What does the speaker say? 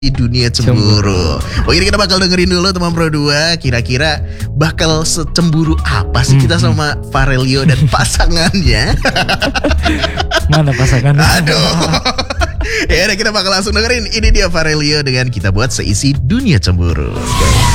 di dunia cemburu. Oke, kita bakal dengerin dulu teman Pro 2. Kira-kira bakal secemburu apa sih kita sama Farelio dan pasangannya? Mana pasangannya? Aduh. Ya udah, kita bakal langsung dengerin. Ini dia Farelio dengan Kita Buat Seisi Dunia Cemburu.